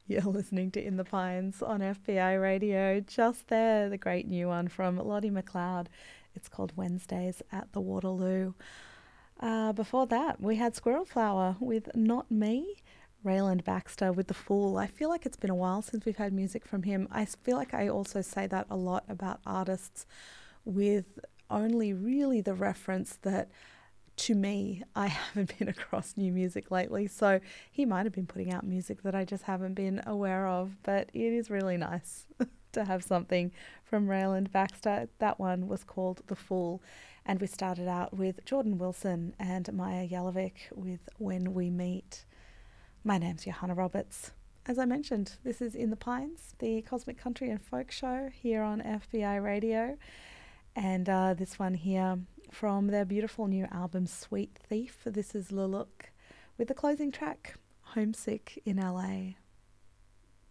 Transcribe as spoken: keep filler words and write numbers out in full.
You're listening to In the Pines on F B I Radio. Just there, the great new one from Lottie McLeod. It's called Wednesdays at the Waterloo. Uh, before that, we had Squirrel Flower with Not Me. Rayland Baxter with The Fool. I feel like it's been a while since we've had music from him. I feel like I also say that a lot about artists with only really the reference that to me, I haven't been across new music lately, so he might have been putting out music that I just haven't been aware of, but it is really nice to have something from Rayland Baxter. That one was called The Fool, and we started out with Jordan Wilson and Maya Jalovic with When We Meet. My name's Johanna Roberts. As I mentioned, this is In the Pines, the Cosmic Country and Folk Show here on F B I Radio, and uh, this one here from their beautiful new album Sweet Thief. This is Luluk with the closing track Homesick in L A.